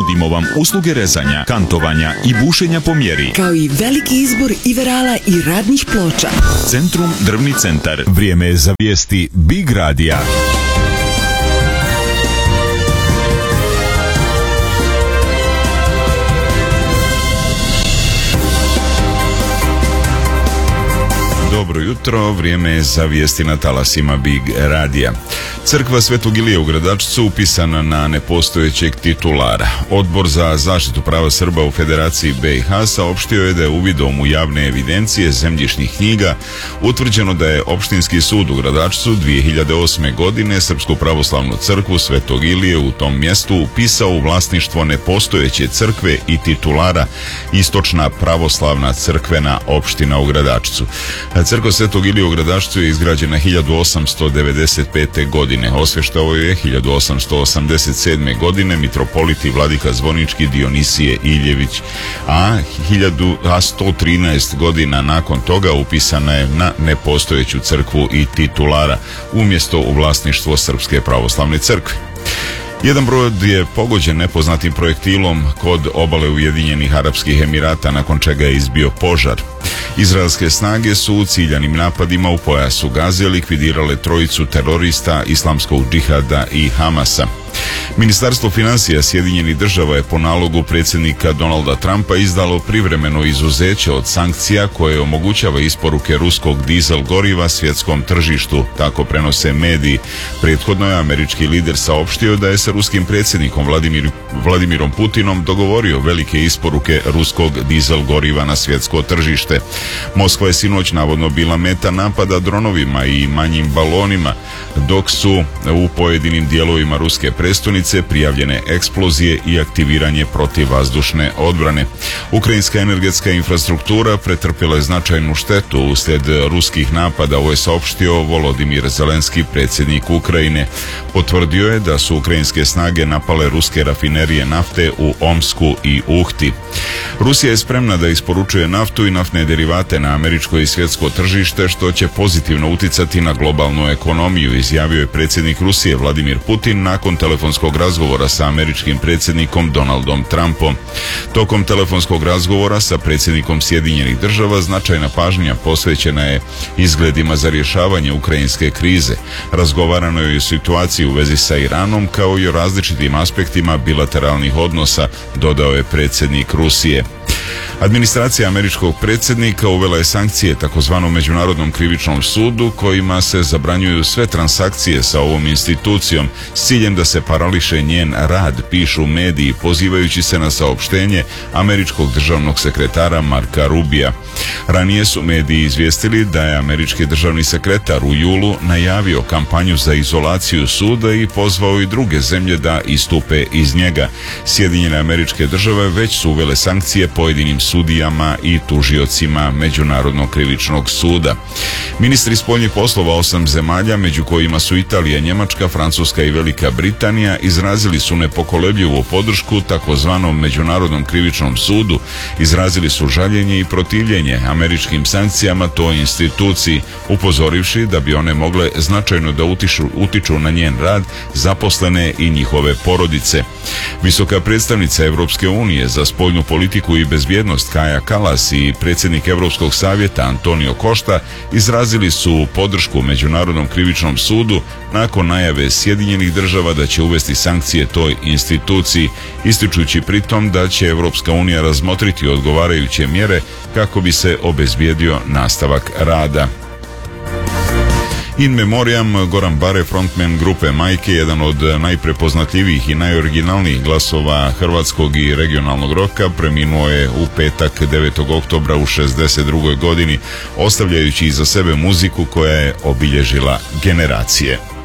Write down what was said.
Nudimo vam usluge rezanja, kantovanja i bušenja po mjeri, kao i veliki izbor iverala i radnih ploča. Centrum Drvni centar. Vrijeme je za vijesti Big Radija. Dobro jutro, vrijeme je za vijesti na talasima Big Radija. Crkva Svetog Ilije u Gradačcu upisana na nepostojećeg titulara. Odbor za zaštitu prava Srba u Federaciji BiH saopštio je da je uvidom u javne evidencije zemljišnih knjiga utvrđeno da je Opštinski sud u Gradačcu 2008. godine Srpsku pravoslavnu crkvu Svetog Ilije u tom mjestu upisao u vlasništvo nepostojeće crkve i titulara Istočna pravoslavna crkvena opština u Gradačcu. Crkva Svetog Ilije u Gradačcu je izgrađena 1895. godine. Osveštao je 1887. godine mitropolit i vladika zvonički Dionisije Iljević, a 113 godina nakon toga upisana je na nepostojeću crkvu i titulara umjesto u vlasništvo Srpske pravoslavne crkve. Jedan brod je pogođen nepoznatim projektilom kod obale Ujedinjenih Arapskih Emirata, nakon čega je izbio požar. Izraelske snage su u ciljanim napadima u pojasu Gaze likvidirale trojicu terorista Islamskog džihada i Hamasa. Ministarstvo financija Sjedinjenih Država je po nalogu predsjednika Donalda Trumpa izdalo privremeno izuzeće od sankcija koje omogućava isporuke ruskog dizel goriva svjetskom tržištu, tako prenose mediji. Prethodno je američki lider saopštio da je sa ruskim predsjednikom Vladimirom Putinom dogovorio velike isporuke ruskog dizel goriva na svjetsko tržište. Moskva je sinoć navodno bila meta napada dronovima i manjim balonima, dok su u pojedinim dijelovima ruske prestonice prijavljene eksplozije i aktiviranje protivvazdušne odbrane. Ukrajinska energetska infrastruktura pretrpjela je značajnu štetu uslijed ruskih napada, ovo je saopštio Volodimir Zelenski, predsjednik Ukrajine. Potvrdio je da su ukrajinske snage napale ruske rafinerije nafte u Omsku i Uhti. Rusija je spremna da isporučuje naftu i naftne derivate na američko i svjetsko tržište, što će pozitivno uticati na globalnu ekonomiju, izjavio je predsjednik Rusije Vladimir Putin nakon telefonskog razgovora sa američkim predsjednikom Donaldom Trumpom. Tokom telefonskog razgovora sa predsjednikom Sjedinjenih Država značajna pažnja posvećena je izgledima za rješavanje ukrajinske krize. Razgovarano je o situaciji u vezi sa Iranom kao i o različitim aspektima bilateralnih odnosa, dodao je predsjednik Rusije. Administracija američkog predsjednika uvela je sankcije takozvanom Međunarodnom krivičnom sudu kojima se zabranjuju sve transakcije sa ovom institucijom s ciljem da se parališe njen rad, pišu mediji pozivajući se na saopštenje američkog državnog sekretara Marka Rubija. Ranije su mediji izvijestili da je američki državni sekretar u julu najavio kampanju za izolaciju suda i pozvao i druge zemlje da istupe iz njega. Sjedinjene Američke Države već su uvele sankcije pojedinim sudijama i tužiocima Međunarodnog krivičnog suda. Ministri spoljnih poslova 8 zemalja, među kojima su Italija, Njemačka, Francuska i Velika Britanija, izrazili su nepokolebljivu podršku takozvanom Međunarodnom krivičnom sudu, izrazili su žaljenje i protivljenje američkim sankcijama toj instituciji, upozorivši da bi one mogle značajno da utiču na njen rad, zaposlene i njihove porodice. Visoka predstavnica Europske unije za spoljnu politiku i bezbjednost Kaja Kallas i predsjednik Europskog savjeta Antonio Costa izrazili su podršku Međunarodnom krivičnom sudu nakon najave Sjedinjenih Država da će uvesti sankcije toj instituciji, ističući pritom da će Europska unija razmotriti odgovarajuće mjere kako bi se obezbijedio nastavak rada. In memoriam Goran Bare, frontman grupe Majke, jedan od najprepoznatljivijih i najoriginalnijih glasova hrvatskog i regionalnog roka, preminuo je u petak 9. oktobra u 62. godini, ostavljajući iza sebe muziku koja je obilježila generacije.